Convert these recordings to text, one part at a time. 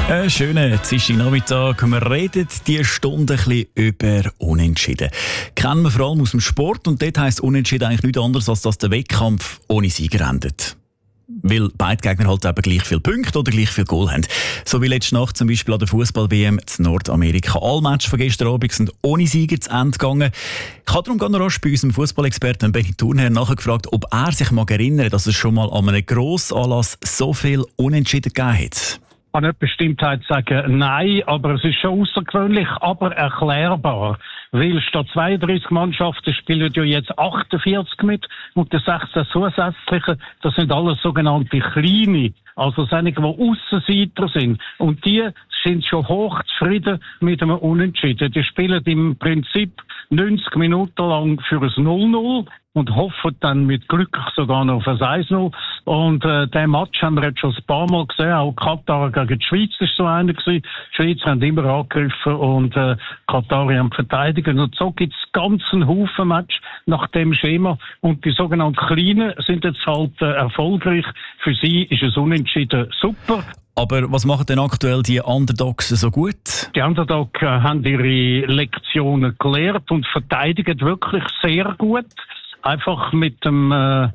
Einen schönen Dienstagnachmittag. Wir reden diese Stunde ein bisschen über Unentschieden. Kennen wir vor allem aus dem Sport und dort heisst Unentschieden eigentlich nichts anderes, als dass der Wettkampf ohne Sieger endet. Weil beide Gegner halt eben gleich viele Punkte oder gleich viel Goal haben. So wie letzte Nacht zum Beispiel an der Fußball-WM in Nordamerika. Alle Matches von gestern Abend sind ohne Sieger zu Ende gegangen. Ich habe darum ganz rasch bei unserem Fußballexperten Benny Thurnherr nachgefragt, ob er sich mal erinnert, dass es schon mal an einem Grossanlass so viel Unentschieden gegeben hat. Ich kann nicht Bestimmtheit sagen, nein, aber es ist schon außergewöhnlich, aber erklärbar. Weil statt 32 Mannschaften spielen ja jetzt 48 mit und die 16 zusätzlichen, das sind alles sogenannte Kleine, also einige, die Aussenseiter sind. Und die sind schon hoch zufrieden mit einem Unentschieden. Die spielen im Prinzip 90 Minuten lang für ein 0-0 und hoffen dann mit Glück sogar noch auf ein 1-0. Und den Match haben wir jetzt schon ein paar Mal gesehen. Auch Katar gegen die Schweiz war so einer gewesen. Die Schweizer haben immer angegriffen und Katar haben verteidigt. Und so gibt es ganz einen Haufen Match nach dem Schema. Und die sogenannten Kleinen sind jetzt halt erfolgreich. Für sie ist es unentschieden super. Aber was machen denn aktuell die Underdogs so gut? Die Underdogs haben ihre Lektionen gelernt und verteidigen wirklich sehr gut. Einfach mit dem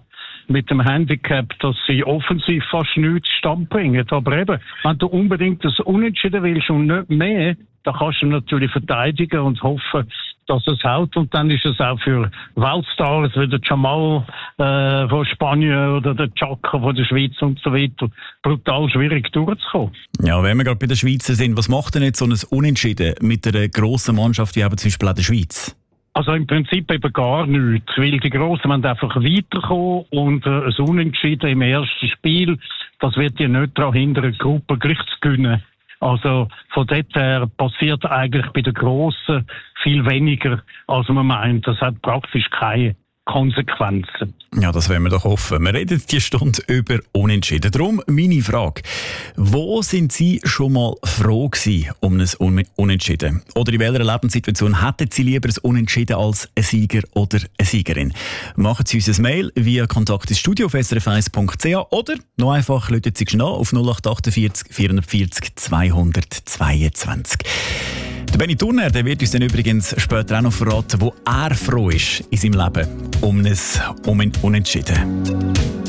Handicap, dass sie offensiv fast nichts zustande bringen. Aber eben, wenn du unbedingt das Unentschieden willst und nicht mehr, dann kannst du natürlich verteidigen und hoffen, dass es hält. Und dann ist es auch für Weltstars wie der Jamal von Spanien oder der Chaka von der Schweiz und so weiter brutal schwierig durchzukommen. Ja, wenn wir gerade bei den Schweizer sind, was macht denn jetzt so ein Unentschieden mit einer grossen Mannschaft wie eben zum Beispiel auch der Schweiz? Also im Prinzip eben gar nichts, weil die Grossen wollen einfach weiterkommen und ein Unentschieden im ersten Spiel, das wird ja nicht daran hindern, die Gruppe gleich zu gewinnen. Also von dort her passiert eigentlich bei den Grossen viel weniger, als man meint. Das hat praktisch keine Konsequenzen. Ja, das wollen wir doch hoffen. Wir reden diese Stunde über Unentschieden. Darum meine Frage. Wo sind Sie schon mal froh gewesen um ein Unentschieden? Oder in welcher Lebenssituation hätten Sie lieber ein Unentschieden als ein Sieger oder eine Siegerin? Machen Sie uns ein Mail via Kontakt ins Studio auf srf1.ch oder noch einfach läuten Sie schnell auf 0848 440 222. Der Benny Thurnherr, der wird uns dann übrigens später auch noch verraten, wo er froh ist in seinem Leben um ein Unentschieden.